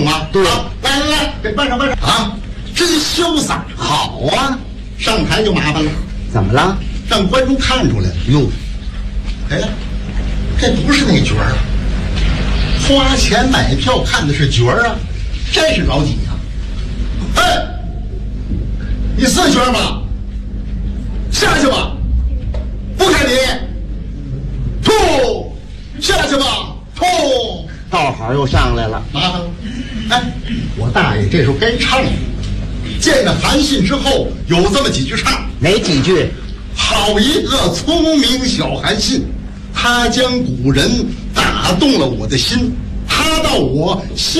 吗？ 对， 来来来，给办上啊！真潇洒，好啊！上台就麻烦了， 怎么了？ 让观众看出来了。哟，哎，这不是那角儿啊！花钱买票看的是角儿啊，这是老几呀？哎，你是角儿吗？下去吧，不看你，吐，下去吧，吐。 道行又上来了， 麻烦了。哎，我大爷这时候该唱了。见了韩信之后，有这么几句唱， 哪几句？ 好一个聪明小韩信，他将古人打动了我的心，他到我心。